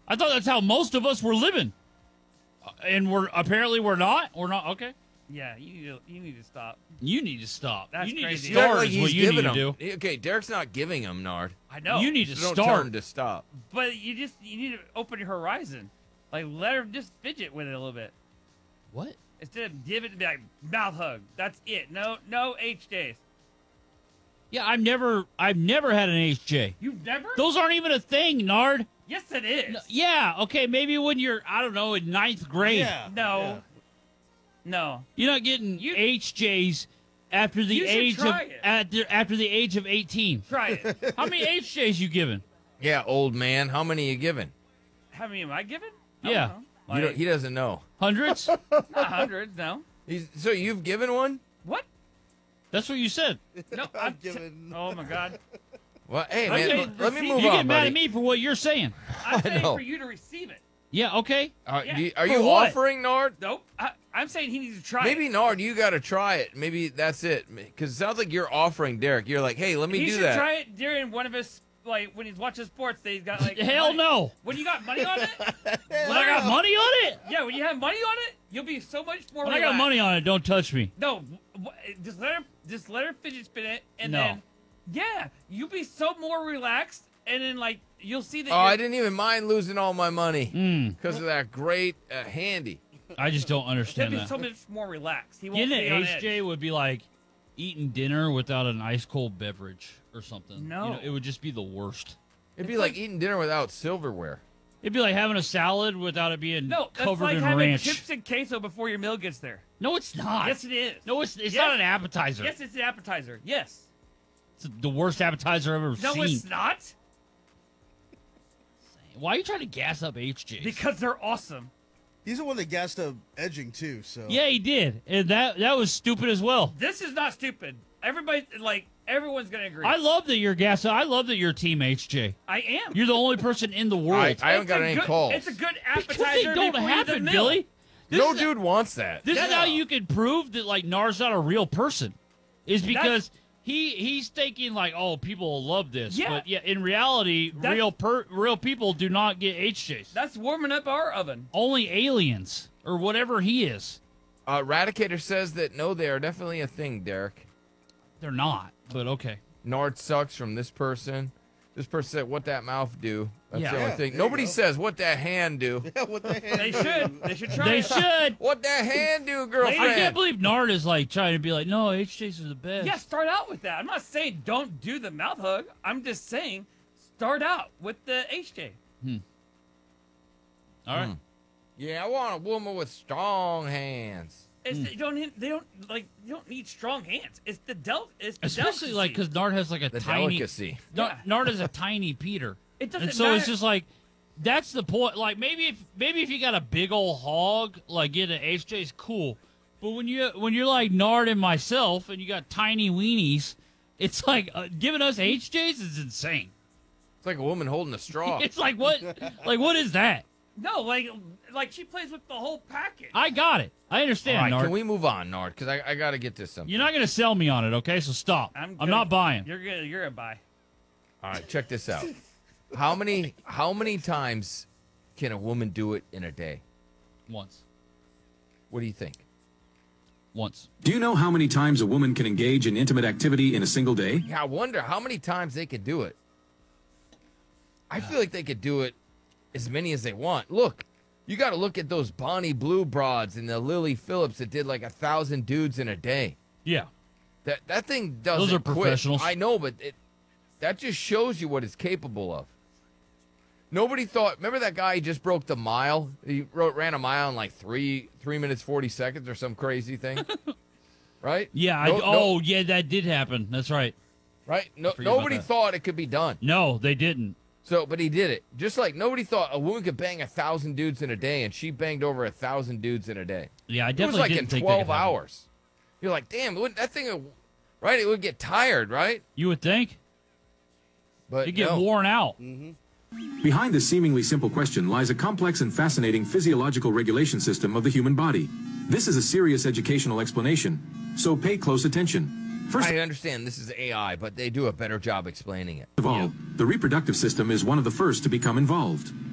I thought that's how most of us were living. And we're not. We're not. Okay. Yeah, you need to stop. You need to stop. That's you need crazy. to start Like is he's what you need giving to him. do. Okay, Derek's not giving him, Nard. I know. You need to So don't tell start. him to stop. But you need to open your horizon. Like, let her just fidget with it a little bit. What? Instead of give it and be like, mouth hug. That's it. No HJs. Yeah, I've never had an HJ. You've never? Those aren't even a thing, Nard. Yes, it is. No, yeah, okay, maybe when you're, I don't know, in ninth grade. Yeah. No. Yeah. No. You're not getting You- HJs after the You should age of try it. after the age of 18. Try it. How many HJs you giving? Yeah, old man. How many are you giving? How many am I giving? Yeah. He doesn't know. Hundreds? Not hundreds, no. So you've given one? What? That's what you said. No, I'm giving. Oh, my God. Well, hey, Okay, man, let me move You on, get mad buddy. at me for what you're saying. I'm saying know. for you to receive it. Yeah, okay. Yeah. Are For you what? offering, Nard? Nope. I'm saying he needs to try Maybe, it. Nard, you got to try it. Maybe that's it. Because it sounds like you're offering Derek. You're like, hey, let me He do should that. try it during one of his, like, when he's watching sports, that he's got, like... Hell money. no. When you got money on it? When I got money on it? Yeah, when you have money on it, you'll be so much more When I got relaxed. money on it, don't touch me. No, just let her fidget spin it, and No. then... Yeah, you'll be so more relaxed, and then, like, you'll see that Oh, I didn't even mind losing all my money Mm, because of that great handy. I just don't he'll understand be that. so much more relaxed. He won't Getting be on an HJ edge. would be like eating dinner without an ice cold beverage or something. No. You know, it would just be the worst. It'd be like eating dinner without silverware. It'd be like having a salad without it being No, that's covered like in having ranch. chips and queso before your meal gets there. No, it's not. Yes, it is. No, it's Yes. not an appetizer. Yes, it's an appetizer. Yes. It's the worst appetizer I've ever No, seen. it's not. Why are you trying to gas up HJs? Because they're awesome. He's the one that gassed up edging too. So Yeah, he did. And that was stupid as well. This is not stupid. Everybody, like, everyone's going to agree. I love that you're gas. I love that you're Team HJ. I am. You're the only person in the world. I haven't It's got a any good- calls. It's a good because appetizer. they don't before you eat the happen, meal. Billy. This No is- dude wants that. This is Yeah. how you can prove that like Nar's not a real person, is because he's thinking like, oh, people will love this, Yeah. but yeah, in reality, real people do not get HJs. That's warming up our oven. Only aliens or whatever he is. Radicator says that no, they are definitely a thing, Derek. They're not, but okay. Nard sucks from this person. This person said, what that mouth do? That's Yeah. the only Yeah, thing. there you Nobody go. says, what that hand do? Yeah, what the heck? They should. They should try They it. should. What that hand do, I girlfriend? can't believe Nard is like trying to be like, no, HJs are the best. Yeah, start out with that. I'm not saying don't do the mouth hug. I'm just saying start out with the HJ. All right. Yeah, I want a woman with strong hands. It's you don't need strong hands. It's the It's the Especially like delicacy. because Nard has like a The tiny. delicacy. Yeah. Nard is a tiny Peter. It doesn't And so it's matter. just like that's the point. Like maybe if you got a big old hog, like getting an HJ is cool. But when you're like Nard and myself, and you got tiny weenies, it's like giving us HJs is insane. It's like a woman holding a straw. It's like what is that? No, like she plays with the whole package. I got it. I understand, All right, Nard. can we move on, Nard? Because I got to get this something. You're not gonna sell me on it, okay? So stop. I'm good. not buying. You're good. You're a buy. All right, check this out. How many times can a woman do it in a day? Once. What do you think? Once. Do you know how many times a woman can engage in intimate activity in a single day? Yeah, I wonder how many times they could do it. I feel like they could do it as many as they want. Look, you got to look at those Bonnie Blue broads and the Lily Phillips that did like 1,000 dudes in a day. Yeah. That thing doesn't Those are quit. professionals. I know, but that just shows you what it's capable of. Nobody thought. Remember that guy? He just broke the mile. He ran a mile in like 3 minutes 40 seconds or some crazy thing. Right? Yeah. Yeah, that did happen. That's right. Right? No, forget about nobody that. thought it could be done. No, they didn't. So, but he did it. Just like nobody thought a woman could bang 1,000 dudes in a day, and she banged over 1,000 dudes in a day. Yeah, I It was definitely like didn't in think 12 that could happen. hours. You're like, damn, that thing, right? It would get tired, right? You would think. But You get no. worn out. Behind this seemingly simple question lies a complex and fascinating physiological regulation system of the human body. This is a serious educational explanation, so pay close attention. First I understand this is AI, but they do a better job explaining it. of all, the reproductive system is one of the first to become involved.